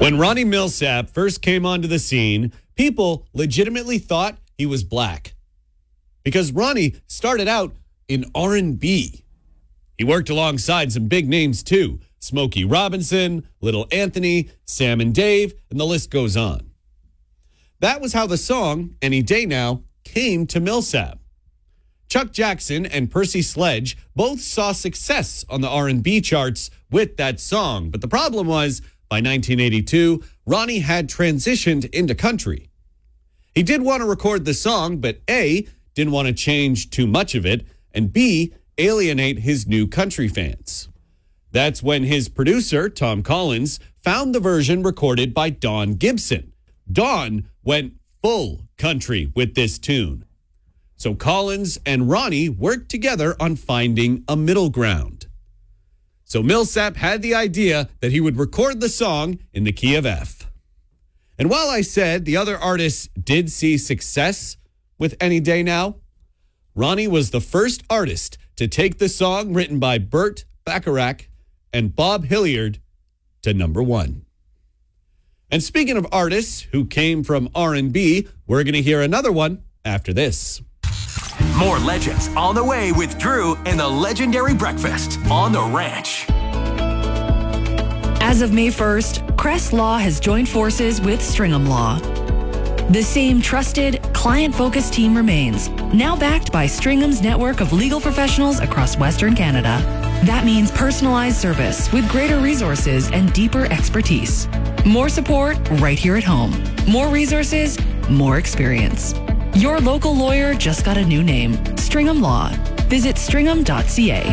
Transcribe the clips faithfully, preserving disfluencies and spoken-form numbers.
When Ronnie Milsap first came onto the scene, people legitimately thought he was black. Because Ronnie started out in R and B. He worked alongside some big names too. Smokey Robinson, Little Anthony, Sam and Dave, and the list goes on. That was how the song, Any Day Now, came to Milsap. Chuck Jackson and Percy Sledge both saw success on the R and B charts with that song. But the problem was, by nineteen eighty-two, Ronnie had transitioned into country. He did want to record the song, but A, didn't want to change too much of it, and B, alienate his new country fans. That's when his producer, Tom Collins, found the version recorded by Don Gibson. Don went full country with this tune. So Collins and Ronnie worked together on finding a middle ground. So Milsap had the idea that he would record the song in the key of F. And while I said the other artists did see success with Any Day Now, Ronnie was the first artist to take the song written by Burt Bacharach and Bob Hilliard to number one. And speaking of artists who came from R and B, we're going to hear another one after this. More legends on the way with Drew and the legendary breakfast on the ranch. As of May first, Crest Law has joined forces with Stringham Law. The same trusted, client-focused team remains, now backed by Stringham's network of legal professionals across Western Canada. That means personalized service with greater resources and deeper expertise. More support right here at home. More resources, more experience. Your local lawyer just got a new name, Stringham Law. Visit stringham dot c a.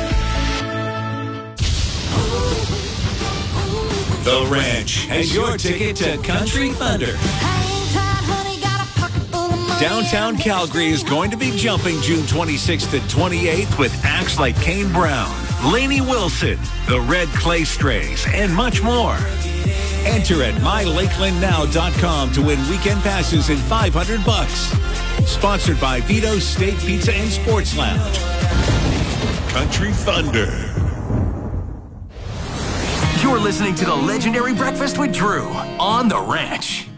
The Ranch has your ticket to Country Thunder. Downtown Calgary is going to be jumping June twenty-sixth to twenty-eighth with acts like Kane Brown, Lainey Wilson, the Red Clay Strays, and much more. Enter at my lakeland now dot com to win weekend passes and five hundred bucks. Sponsored by Vito's Steak Pizza and Sports Lounge. Country Thunder. You're listening to the legendary Breakfast with Drew on the Ranch.